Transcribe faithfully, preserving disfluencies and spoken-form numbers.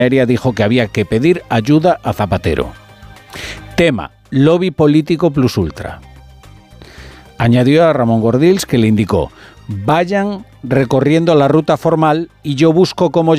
dijo que había que pedir ayuda a Zapatero. Tema: lobby político plus ultra. Añadió a Ramón Gordills, que le indicó: vayan recorriendo la ruta formal y yo busco cómo